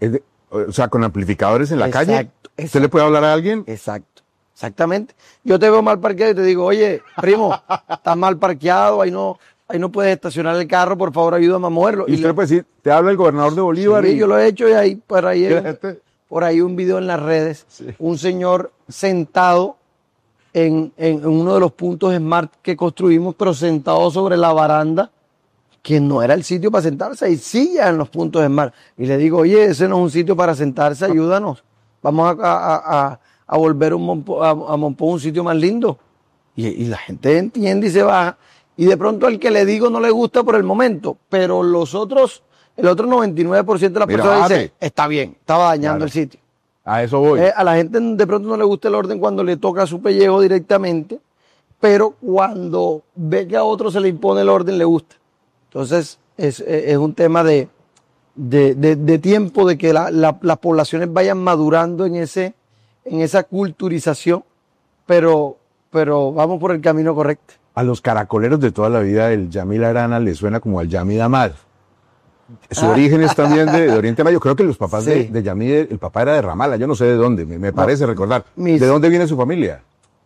O sea, con amplificadores en la calle. Exacto. ¿Usted le puede hablar a alguien? Exacto. Exactamente. Yo te veo mal parqueado y te digo, oye, primo, estás mal parqueado, ahí no puedes estacionar el carro, por favor, ayúdame a moverlo. Y usted le puede decir, te habla el gobernador de Bolívar. Sí, yo lo he hecho y ahí, por ahí un video en las redes, Sí. un señor sentado en uno de los puntos Smart que construimos, pero sentado sobre la baranda, que no era el sitio para sentarse, hay sillas en los puntos Smart. Y le digo, oye, ese no es un sitio para sentarse, ayúdanos. Vamos a volver a Monpós un sitio más lindo. Y la gente entiende y se baja. Y de pronto al que le digo no le gusta por el momento, pero el otro 99% de las personas dice, está bien, estaba dañando el sitio. A eso voy. A la gente de pronto no le gusta el orden cuando le toca su pellejo directamente, pero cuando ve que a otro se le impone el orden, le gusta. Entonces, es un tema de tiempo, de que las poblaciones vayan madurando en esa culturización, pero vamos por el camino correcto. A los caracoleros de toda la vida, el Yamil Arana le suena como al Yamid Amad. Su origen es también de Oriente Medio. Creo que los papás Sí. de Yamid, el papá era de Ramala, yo no sé de dónde, me parece recordar. ¿De dónde viene su familia?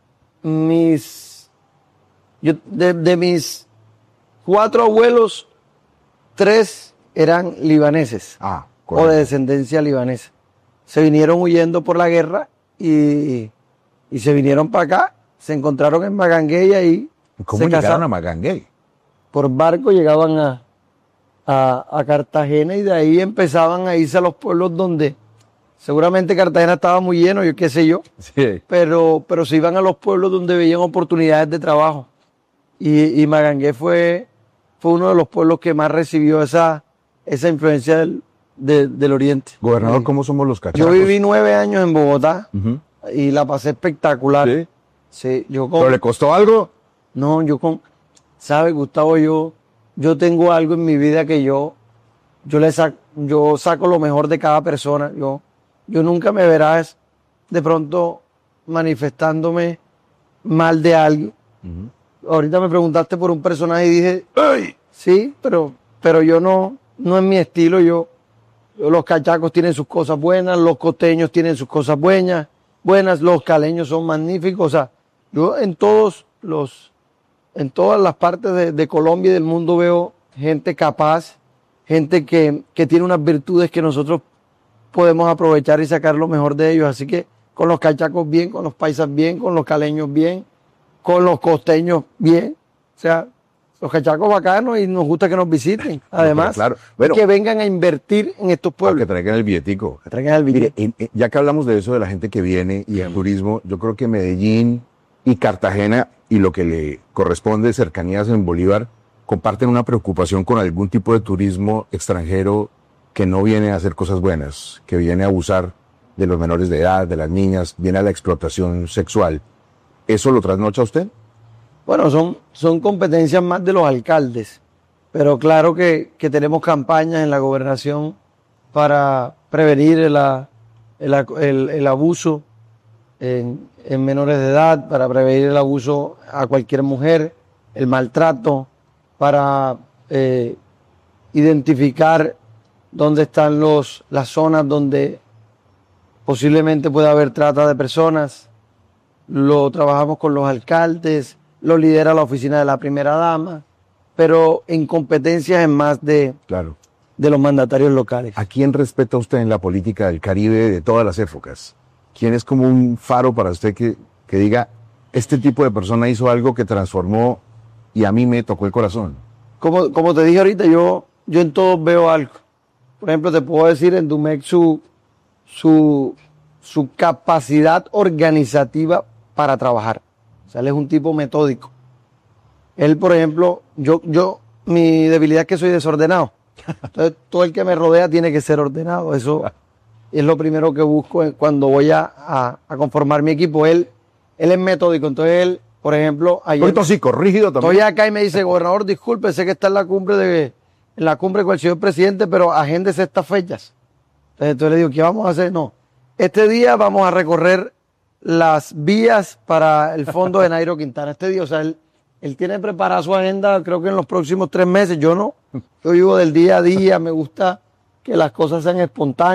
De mis 4 abuelos, 3 eran libaneses o correcto. de descendencia libanesa. Se vinieron huyendo por la guerra y se vinieron para acá, se encontraron en Maganguey y ahí ¿Cómo se llegaron casaron. a Maganguey? Por barco llegaban a Cartagena y de ahí empezaban a irse a los pueblos donde seguramente Cartagena estaba muy lleno, yo qué sé yo, Sí. pero se iban a los pueblos donde veían oportunidades de trabajo. Y Magangué fue uno de los pueblos que más recibió esa influencia del Oriente. Gobernador, ¿cómo somos los cachacos? Yo viví 9 años en Bogotá Ujú. y la pasé espectacular. ¿Sí? Sí, ¿Pero le costó algo? No, ¿sabes, Gustavo? Yo tengo algo en mi vida que yo saco lo mejor de cada persona. Yo nunca me verás de pronto manifestándome mal de alguien. Ahorita me preguntaste por un personaje y dije, ¡ay! Sí, pero yo no es mi estilo. Los cachacos tienen sus cosas buenas, los costeños tienen sus cosas buenas, los caleños son magníficos. O sea, yo en todas las partes de Colombia y del mundo veo gente capaz, gente que tiene unas virtudes que nosotros podemos aprovechar y sacar lo mejor de ellos. Así que con los cachacos bien, con los paisas bien, con los caleños bien, con los costeños bien. O sea, los cachacos bacanos y nos gusta que nos visiten. Además, claro. Bueno, que vengan a invertir en estos pueblos. Que traigan el billetico. Que traigan el billete. Mire, ya que hablamos de eso, de la gente que viene y el turismo, yo creo que Medellín y Cartagena y lo que le corresponde cercanías en Bolívar comparten una preocupación con algún tipo de turismo extranjero que no viene a hacer cosas buenas, que viene a abusar de los menores de edad, de las niñas, viene a la explotación sexual. ¿Eso lo trasnocha usted? Bueno, son competencias más de los alcaldes, pero claro que tenemos campañas en la gobernación para prevenir el abuso en menores de edad, para prevenir el abuso a cualquier mujer, el maltrato, para identificar dónde están las zonas donde posiblemente pueda haber trata de personas. Lo trabajamos con los alcaldes, lo lidera la oficina de la primera dama, pero en competencias en más de los mandatarios locales. ¿A quién respeta usted en la política del Caribe de todas las épocas? ¿Quién es como un faro para usted que diga, este tipo de persona hizo algo que transformó y a mí me tocó el corazón? Como te dije ahorita, yo en todos veo algo. Por ejemplo, te puedo decir en Dumec su capacidad organizativa para trabajar. O sea, él es un tipo metódico. Él, por ejemplo, mi debilidad es que soy desordenado. Entonces, todo el que me rodea tiene que ser ordenado. Eso es lo primero que busco cuando voy a conformar mi equipo. Él es metódico. Entonces, él, por ejemplo, ayer... rígido también. Estoy acá y me dice, gobernador, disculpe, sé que está en la cumbre con el señor presidente, pero agéndese estas fechas. Entonces le digo, ¿qué vamos a hacer? No, este día vamos a recorrer las vías para el fondo de Nairo Quintana. Este día, o sea, él tiene preparada su agenda, creo que en los próximos 3 meses. Yo no, yo vivo del día a día, me gusta que las cosas sean espontáneas.